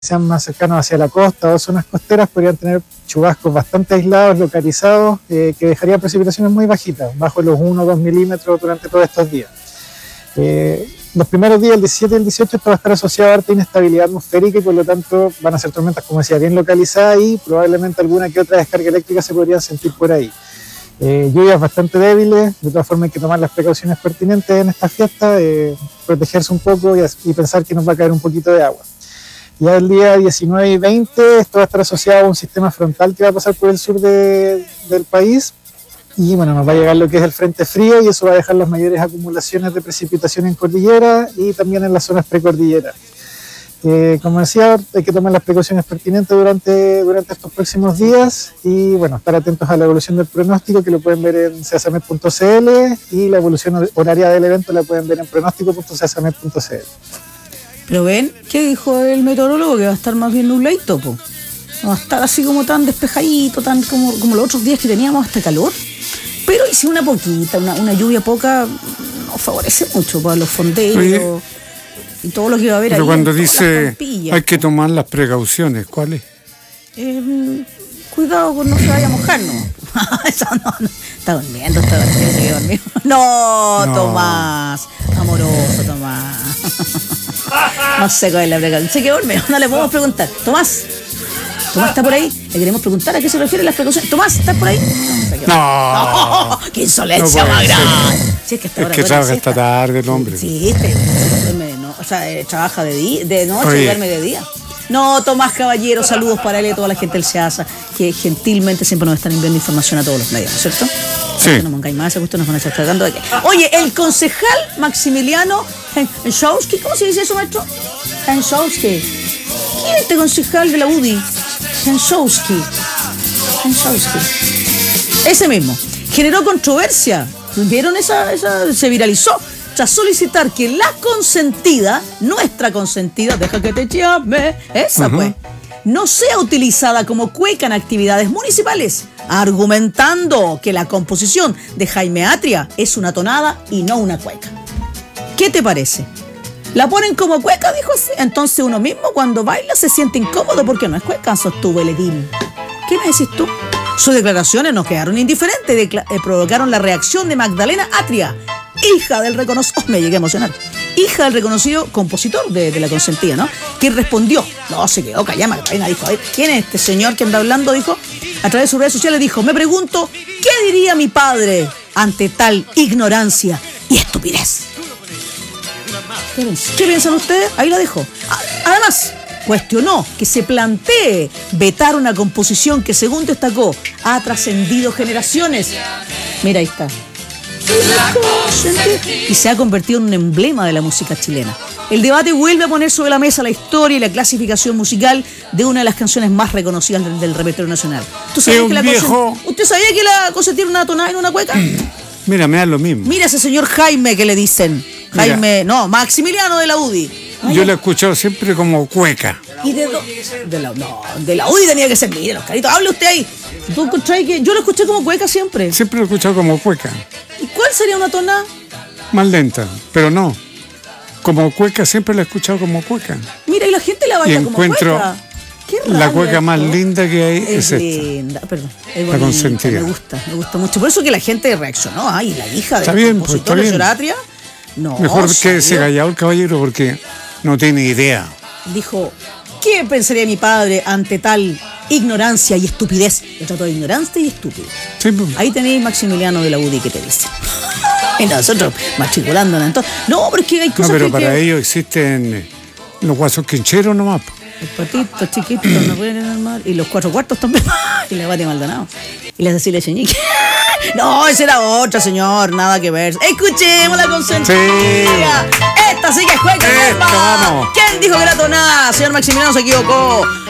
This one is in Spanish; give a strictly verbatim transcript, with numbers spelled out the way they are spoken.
sean más cercanos hacia la costa o zonas costeras podrían tener chubascos bastante aislados, localizados, eh, que dejarían precipitaciones muy bajitas, bajo los uno o dos milímetros durante todos estos días. Eh, los primeros días, el diecisiete y el dieciocho, esto va a estar asociado a harta inestabilidad atmosférica y por lo tanto van a ser tormentas, como decía, bien localizadas y probablemente alguna que otra descarga eléctrica se podrían sentir por ahí. Eh, lluvias bastante débiles, de todas formas hay que tomar las precauciones pertinentes en esta fiesta, eh, protegerse un poco y, y pensar que nos va a caer un poquito de agua. Ya el día diecinueve y veinte esto va a estar asociado a un sistema frontal que va a pasar por el sur de, del país y bueno, nos va a llegar lo que es el frente frío y eso va a dejar las mayores acumulaciones de precipitación en cordillera y también en las zonas precordilleras. Eh, como decía, hay que tomar las precauciones pertinentes durante, durante estos próximos días y bueno, estar atentos a la evolución del pronóstico que lo pueden ver en cesamet punto c l y la evolución horaria del evento la pueden ver en pronóstico punto cesamet punto c l. Pero ven, ¿qué dijo el meteorólogo? Que va a estar más bien nubladito, po. No va a estar así como tan despejadito, tan como, como los otros días que teníamos hasta calor. Pero y si una poquita, una, una lluvia poca, nos favorece mucho para los fonderos y todo lo que va a haber. Pero ahí. Pero cuando dice hay que tomar las precauciones, ¿cuáles? Eh, cuidado con no se vaya a mojar, ¿no? Eso no, no. Está durmiendo, está durmiendo, se quedó dormido. No, no, Tomás. Amoroso, Tomás. No sé cuál es la precaución. Se quedó dormido, no le podemos preguntar. Tomás, Tomás está por ahí. Le queremos preguntar a qué se refieren las precauciones. Tomás, ¿estás por ahí? No. no. ¡Qué insolencia no más grande! Sí, es que, es que trabaja esta tarde el hombre. Sí, este, duerme, no, o sea, eh, trabaja de, día, de noche y duerme de día. No, Tomás Caballero, saludos para él y a toda la gente del SEASA, que gentilmente siempre nos están enviando información a todos los medios, ¿no es cierto? Sí. Que no mangáis más, que nos van a estar tratando de que... Oye, el concejal Maximiliano Henschowski, ¿cómo se dice eso, maestro? Henschowski. ¿Quién es este concejal de la U D I? Henschowski. Henschowski. Ese mismo. Generó controversia. ¿Vieron esa? esa se viralizó. Tras solicitar que la consentida, nuestra consentida, deja que te llame, esa uh-huh. pues, no sea utilizada como cueca en actividades municipales, argumentando que la composición de Jaime Atria es una tonada y no una cueca. ¿Qué te parece? ¿La ponen como cueca? Dijo así. Entonces uno mismo cuando baila se siente incómodo porque no es cueca, sostuvo el edil. ¿Qué me decís tú? Sus declaraciones no quedaron indiferentes, decla- eh, provocaron la reacción de Magdalena Atria, hija del reconocido, oh, me llegué a emocionar, hija del reconocido compositor de, de La Consentida, ¿no? Que respondió, no, se quedó callada, Magdalena dijo, ¿quién es este señor que anda hablando? Dijo, a través de sus redes sociales dijo, me pregunto, ¿qué diría mi padre ante tal ignorancia y estupidez? ¿Qué piensan, ¿Qué piensan ustedes? Ahí la dejo. Además, cuestionó que se plantee vetar una composición que, según destacó, ha trascendido generaciones. Mira, ahí está. Y se ha convertido en un emblema de la música chilena. El debate vuelve a poner sobre la mesa la historia y la clasificación musical de una de las canciones más reconocidas del, del repertorio nacional. ¿Tú sabías que la viejo... ¿Usted sabía que la cosa tiene una tonada y una cueca? Mira, me da lo mismo. Mira ese señor Jaime que le dicen. Jaime, Mira. no, Maximiliano de la U D I. Ay, yo lo he escuchado siempre como cueca. ¿Y de, do, de la no, de la U D I tenía que ser? Mire, los caritos, hable usted ahí. ¿Tú encontrás que yo lo escuché como cueca siempre? Siempre lo he escuchado como cueca. ¿Y cuál sería una tonada? Más lenta, pero no. Como cueca siempre lo he escuchado como cueca. Mira, y la gente la baila y como cueca. Qué la cueca esto. Más linda que hay es, es linda, esta. Perdón, es bonita, la consentida. Me gusta, me gusta mucho. Por eso que la gente reaccionó. Ay, la hija de está bien, compositor pues, de Atria. No, mejor que se callado el caballero porque no tiene idea. Dijo, ¿qué pensaría mi padre ante tal ignorancia y estupidez? Yo trato de ignorancia y estúpido. Sí, pues. Ahí tenéis Maximiliano de la U D I que te dice. Y nosotros matriculándonos. Entonces, no, pero es que hay cosas no, pero que... para que... ellos existen los guasos quincheros nomás. Los patitos chiquitos no pueden ir al mar. Y los cuatro cuartos también. Y la Bati Maldonado. Y la Cecilia Cheñique. No, esa era otra, señor. Nada que ver. Escuchemos la consentida. Sí. Esta sí que es cueca. Esta, vamos. ¿Quién dijo que era tonada? Señor Maximiliano se equivocó.